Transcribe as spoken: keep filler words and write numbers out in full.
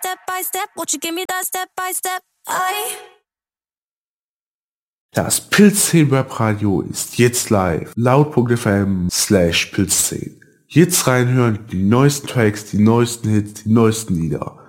step by step, won't you give me that step by step? I Das Pilzzehn Webradio ist jetzt live. Laut.fm slash Pilzzehn. Jetzt reinhören, die neuesten Tracks, die neuesten Hits, die neuesten Lieder.